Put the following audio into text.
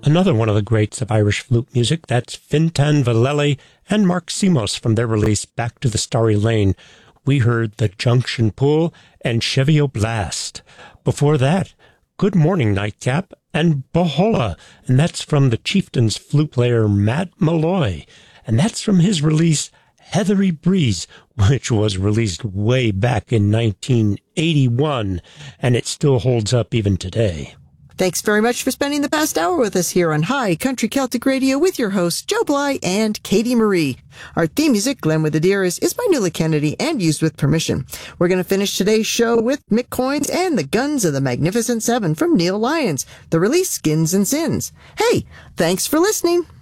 Another one of the greats of Irish flute music, that's Fintan Vallely and Mark Simos from their release Back to the Starry Lane. We heard The Junction Pool and Chevy Blast. Before that, Good Morning Nightcap and Bohola, and that's from the Chieftains flute player Matt Malloy, and that's from his release Heathery Breeze, which was released way back in 1981, and it still holds up even today. Thanks very much for spending the past hour with us here on High Country Celtic Radio with your hosts Joe Bly and Katie Marie. Our theme music, Glen with the Deer, is by Nuala Kennedy and used with permission. We're going to finish today's show with Mick Coynes and the Guns of the Magnificent Seven from Neil Lyons, the release Skins and Sins. Hey, thanks for listening.